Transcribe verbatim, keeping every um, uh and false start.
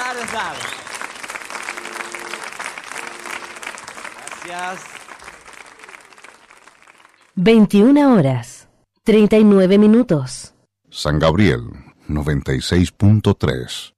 Sabe, sabe. Gracias. veintiuna horas, treinta y nueve minutos. San Gabriel, noventa y seis punto tres.